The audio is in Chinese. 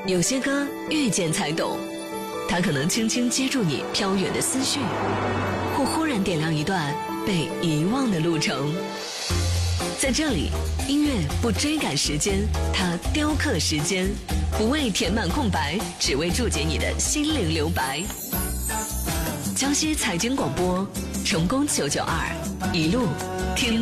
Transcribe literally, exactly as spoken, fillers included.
有些歌遇见才懂，它可能轻轻接住你飘远的思绪，或忽然点亮一段被遗忘的路程。在这里，音乐不追赶时间，它雕刻时间，不为填满空白，只为注解你的心灵留白。江西财经广播，成功九九二，一路听